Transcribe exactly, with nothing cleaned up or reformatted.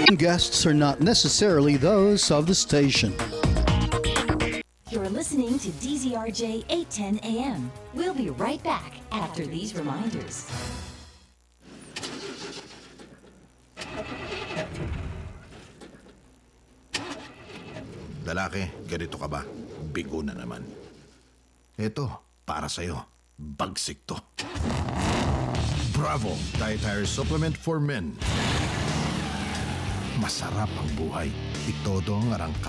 Guests are not necessarily those of the station. You're listening to D Z R J eight ten A M. We'll be right back after these reminders. Lalaki, ganito ka ba? Bigo na naman. Ito, para sa'yo. Bagsik to. Bravo! Dietary Supplement for Men. Masarap ang buhay. Itodo ang arangka.